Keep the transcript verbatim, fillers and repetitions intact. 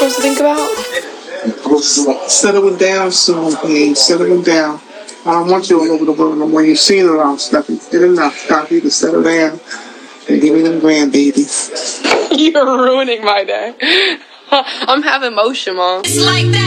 supposed to think about? Settling down soon, please. Settling down. I don't want you all over the world no more. You've seen it all, Steffi. Did enough. Stop you to settle down and give me them grandbabies. You're ruining my day. I'm having motion, Mom. It's like that.